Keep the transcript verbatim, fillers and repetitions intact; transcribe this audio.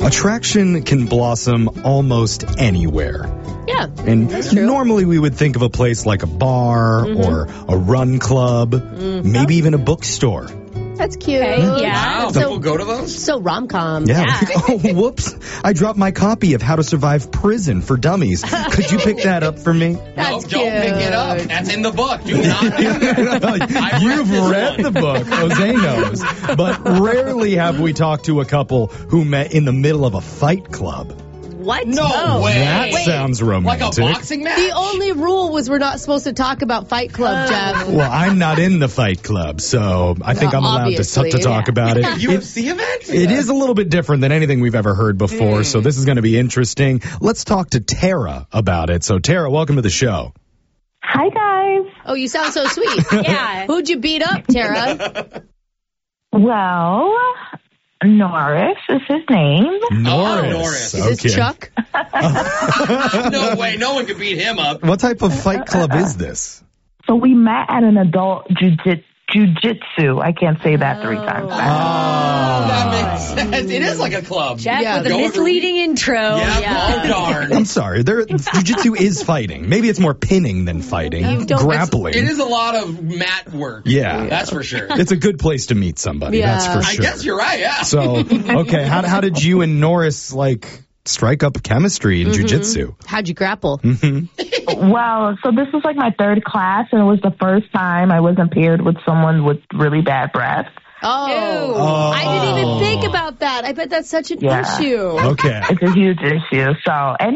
Attraction can blossom almost anywhere. Yeah, And that's true. normally we would think of a place like a bar Mm-hmm. or a run club, Mm-hmm. maybe even a bookstore. That's cute. Okay, yeah. Wow, So, people go to those? so rom-com. Yeah. Yeah. Oh, whoops. I dropped my copy of How to Survive Prison for Dummies. Could you pick that up for me? No, That's don't pick it up. cute. That's in the book. Do not do that. I've You've this read one. the book. Jose knows. But rarely have we talked to a couple who met in the middle of a fight club. What? No Oh. way. That Wait. sounds Like romantic. a boxing match? The only rule was we're not supposed to talk about Fight Club, Jeff. Well, I'm not in the fight club, so I think Well, I'm allowed to, obviously, to talk yeah. about it. U F It, C event? it is a little bit different than anything we've ever heard before, so this is going to be interesting. Let's talk to Tara about it. So, Tara, welcome to the show. Hi, guys. Oh, you sound so sweet. Yeah. Who'd you beat up, Tara? Well, Norris is his name. Norris. Norris. Is this Okay. Chuck? No way. No one could beat him up. What type of fight club is this? So we met at an adult jiu- jujitsu. I can't say that three times fast. Ah. That makes sense. It is like a club. Jeff Yeah, with a go every misleading intro. Yeah, oh darn. I'm sorry. There, jiu-jitsu is fighting. Maybe it's more pinning than fighting. You don't- Grappling. It is a lot of mat work. Yeah. That's for sure. It's a good place to meet somebody. Yeah. That's for I sure. guess you're right, yeah. So, okay, how, how did you and Norris, like, strike up chemistry in jiu-jitsu? How'd you grapple? Well, so this was like my third class, and it was the first time I wasn't paired with someone with really bad breath. Oh, Ew. I didn't even think about that. I bet that's such an Yeah. issue. Okay. It's a huge issue. So,